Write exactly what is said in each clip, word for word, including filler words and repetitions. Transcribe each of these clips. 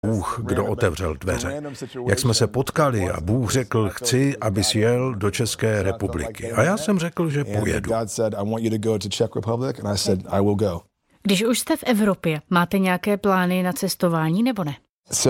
Bůh, kdo otevřel dveře. Jak jsme se potkali a Bůh řekl, chci, abys jel do České republiky. A já jsem řekl, že pojedu. Když už jste v Evropě, máte nějaké plány na cestování nebo ne?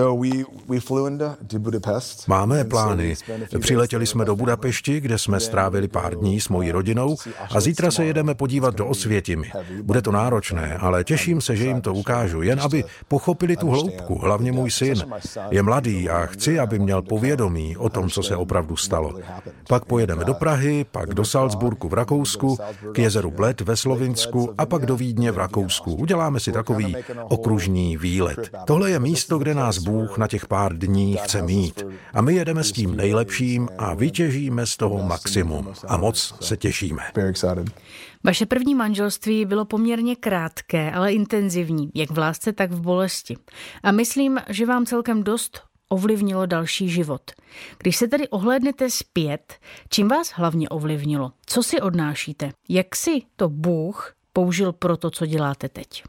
Máme plány. Přiletěli jsme do Budapešti, kde jsme strávili pár dní s mojí rodinou a zítra se jedeme podívat do Osvětimi. Bude to náročné, ale těším se, že jim to ukážu, jen aby pochopili tu hloubku, hlavně můj syn. Je mladý a chci, aby měl povědomí o tom, co se opravdu stalo. Pak pojedeme do Prahy, pak do Salzburgu v Rakousku, k jezeru Bled ve Slovinsku a pak do Vídně v Rakousku. Uděláme si takový okružní výlet. Tohle je místo, kde nás Bůh na těch pár dní chce mít. A my jedeme s tím nejlepším a vytěžíme z toho maximum. A moc se těšíme. Vaše první manželství bylo poměrně krátké, ale intenzivní, jak v lásce, tak v bolesti. A myslím, že vám celkem dost ovlivnilo další život. Když se tedy ohlédnete zpět, čím vás hlavně ovlivnilo? Co si odnášíte? Jak si to Bůh použil pro to, co děláte teď?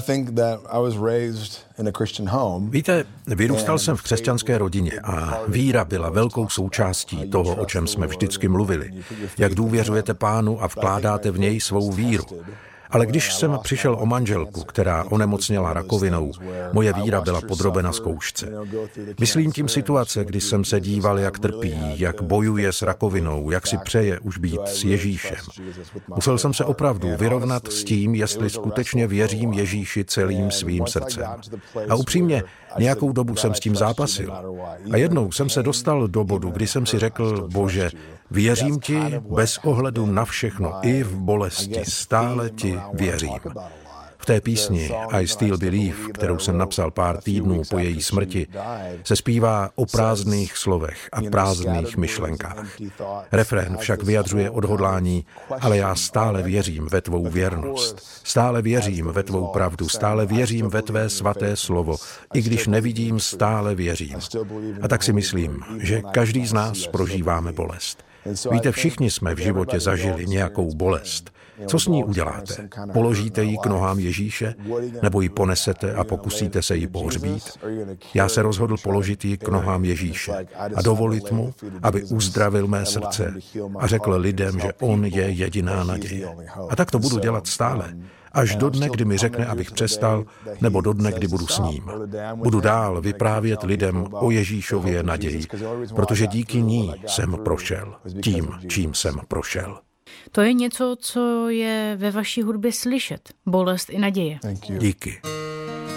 Víte, vyrůstal jsem v křesťanské rodině a víra byla velkou součástí toho, o čem jsme vždycky mluvili. Jak důvěřujete Pánu a vkládáte v něj svou víru. Ale když jsem přišel o manželku, která onemocněla rakovinou, moje víra byla podrobena zkoušce. Myslím tím situace, kdy jsem se díval, jak trpí, jak bojuje s rakovinou, jak si přeje už být s Ježíšem. Musel jsem se opravdu vyrovnat s tím, jestli skutečně věřím Ježíši celým svým srdcem. A upřímně, nějakou dobu jsem s tím zápasil. A jednou jsem se dostal do bodu, kdy jsem si řekl, Bože, věřím ti bez ohledu na všechno, i v bolesti, stále ti věřím. V té písni I Still Believe, kterou jsem napsal pár týdnů po její smrti, se zpívá o prázdných slovech a prázdných myšlenkách. Refrén však vyjadřuje odhodlání, ale já stále věřím ve tvou věrnost, stále věřím ve tvou pravdu, stále věřím ve tvé svaté slovo, i když nevidím, stále věřím. A tak si myslím, že každý z nás prožíváme bolest. Víte, všichni jsme v životě zažili nějakou bolest. Co s ní uděláte? Položíte ji k nohám Ježíše? Nebo ji ponesete a pokusíte se ji pohřbít? Já se rozhodl položit ji k nohám Ježíše a dovolit mu, aby uzdravil mé srdce a řekl lidem, že on je jediná naděje. A tak to budu dělat stále. Až do dne, kdy mi řekne, abych přestal, nebo do dne, kdy budu s ním. Budu dál vyprávět lidem o Ježíšově naději, protože díky ní jsem prošel, tím, čím jsem prošel. To je něco, co je ve vaší hudbě slyšet. Bolest i naděje. Díky.